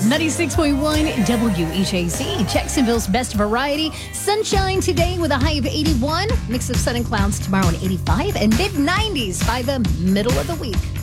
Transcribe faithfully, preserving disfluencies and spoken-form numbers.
ninety-six point one W H A C, Jacksonville's best variety. Sunshine today with a high of eighty-one. Mix of sun and clouds tomorrow at eighty-five and mid nineties by the middle of the week.